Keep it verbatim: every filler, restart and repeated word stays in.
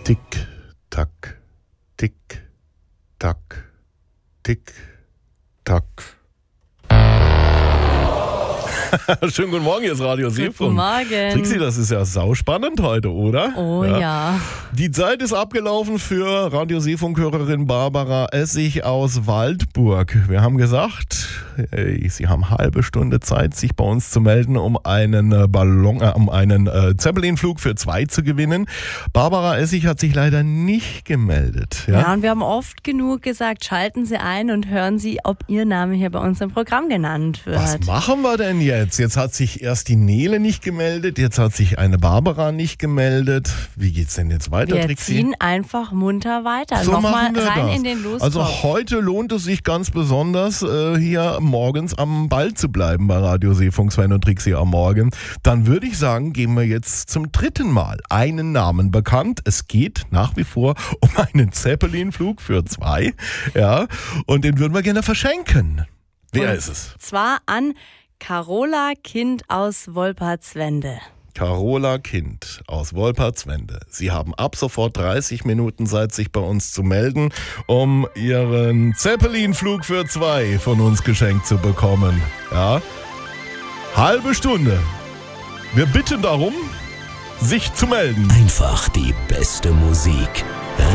Tick, tack, tick, tack, tick, tack. Schönen guten Morgen, hier ist Radio Seefunk. Guten Morgen. Trixi, das ist ja sauspannend heute, oder? Oh ja. ja. Die Zeit ist abgelaufen für Radio Seefunk-Hörerin Barbara Essig aus Waldburg. Wir haben gesagt, ey, sie haben eine halbe Stunde Zeit, sich bei uns zu melden, um einen Ballon, äh, um einen äh, Zeppelin-Flug für zwei zu gewinnen. Barbara Essig hat sich leider nicht gemeldet. Ja? ja, und wir haben oft genug gesagt, schalten Sie ein und hören Sie, ob Ihr Name hier bei uns im Programm genannt wird. Was machen wir denn jetzt? Jetzt hat sich erst die Nele nicht gemeldet, jetzt hat sich eine Barbara nicht gemeldet. Wie geht's denn jetzt weiter, wir Trixi? Wir ziehen einfach munter weiter. So Nochmal machen wir rein das. in den Lostopf. Also heute lohnt es sich ganz besonders, äh, hier morgens am Ball zu bleiben bei Radio Seefunk, Sven und Trixi am Morgen. Dann würde ich sagen, gehen wir jetzt zum dritten Mal. Einen Namen bekannt. Es geht nach wie vor um einen Zeppelin-Flug für zwei. Ja, und den würden wir gerne verschenken. Wer und ist es? Zwar an Carola Kind aus Wolpertswende. Carola Kind aus Wolpertswende. Sie haben ab sofort dreißig Minuten Zeit, sich bei uns zu melden, um Ihren Zeppelin-Flug für zwei von uns geschenkt zu bekommen. Ja, halbe Stunde. Wir bitten darum, sich zu melden. Einfach die beste Musik.